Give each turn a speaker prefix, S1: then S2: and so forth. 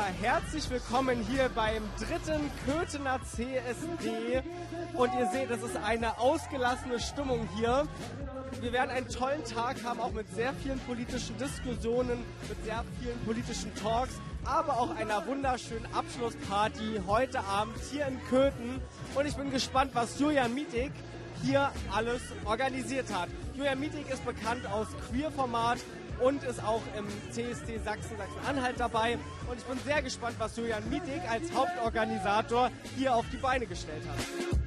S1: herzlich willkommen hier beim 3. Köthener CSD. Und ihr seht, es ist eine ausgelassene Stimmung hier. Wir werden einen tollen Tag haben, auch mit sehr vielen politischen Diskussionen, mit sehr vielen politischen Talks, aber auch einer wunderschönen Abschlussparty heute Abend hier in Köthen. Und ich bin gespannt, was Julian Mietig hier alles organisiert hat. Julian Mietig ist bekannt aus Queer-Format und ist auch im CSD Sachsen-Anhalt dabei. Und ich bin sehr gespannt, was Julian Mietig als Hauptorganisator hier auf die Beine gestellt hat.